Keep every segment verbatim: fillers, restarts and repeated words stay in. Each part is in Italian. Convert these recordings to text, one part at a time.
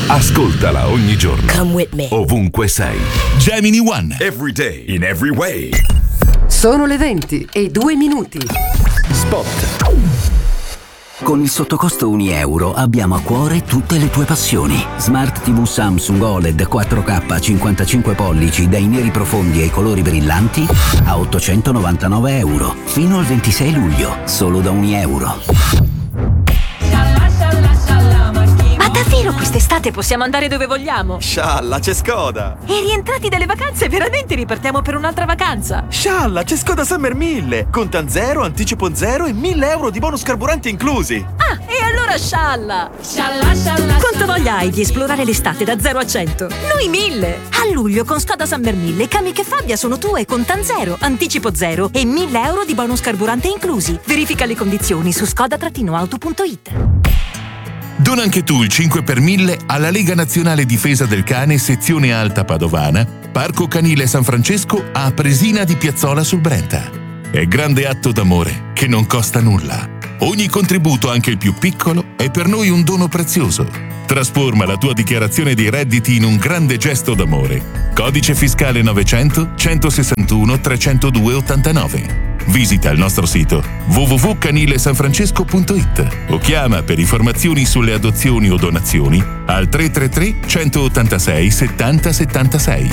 Ascoltala ogni giorno. Come with me. Ovunque sei. Gemini One. Every day, in every way. Sono le venti e due minuti. Spot. Con il sottocosto un euro abbiamo a cuore tutte le tue passioni. Smart tivù Samsung O L E D quattro K cinquantacinque pollici dai neri profondi ai colori brillanti a ottocentonovantanove euro. Fino al ventisei luglio, solo da un euro. Ma davvero quest'estate possiamo andare dove vogliamo? Scialla, c'è Skoda! E rientrati dalle vacanze veramente ripartiamo per un'altra vacanza? Scialla, c'è Skoda Summer mille! Contan zero, anticipo zero e mille euro di bonus carburante inclusi! Ah, e allora scialla! Scialla, scialla! Quanto voglia hai di esplorare l'estate da zero a cento? Noi mille! A luglio con Skoda Summer mille, Kamiq e Fabia sono tue con Contan zero, anticipo zero e mille euro di bonus carburante inclusi. Verifica le condizioni su skoda auto punto it. Dona anche tu il cinque per mille alla Lega Nazionale Difesa del Cane sezione Alta Padovana, Parco Canile San Francesco a Presina di Piazzola sul Brenta. È grande atto d'amore che non costa nulla. Ogni contributo, anche il più piccolo, è per noi un dono prezioso. Trasforma la tua dichiarazione dei redditi in un grande gesto d'amore. Codice fiscale novecento centosessantuno trecentodue ottantanove. Visita il nostro sito w w w punto canile san francesco punto it o chiama per informazioni sulle adozioni o donazioni al tre tre tre centottantasei settanta settantasei.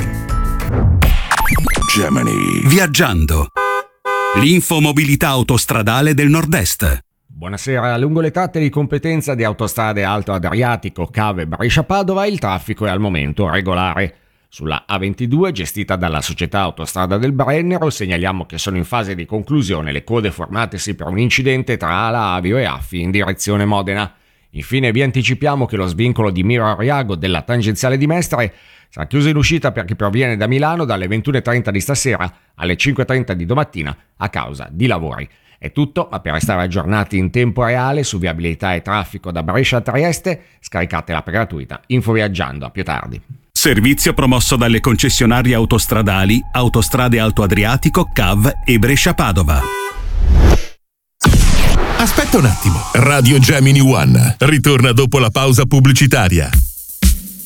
Gemini. Viaggiando. L'infomobilità autostradale del Nord-Est. Buonasera, lungo le tratte di competenza di Autostrade Alto Adriatico, Cave, Brescia-Padova il traffico è al momento regolare. Sulla A ventidue, gestita dalla società Autostrada del Brennero, segnaliamo che sono in fase di conclusione le code formatesi per un incidente tra Ala Avio e Affi in direzione Modena. Infine vi anticipiamo che lo svincolo di Miro Ariago della tangenziale di Mestre sarà chiuso in uscita per chi proviene da Milano dalle ventuno e trenta di stasera alle cinque e trenta di domattina a causa di lavori. È tutto, ma per restare aggiornati in tempo reale su viabilità e traffico da Brescia a Trieste, scaricate l'app gratuita Info Viaggiando. A più tardi. Servizio promosso dalle concessionarie autostradali Autostrade Alto Adriatico, C A V e Brescia-Padova. Aspetta un attimo. Radio Gemini One ritorna dopo la pausa pubblicitaria.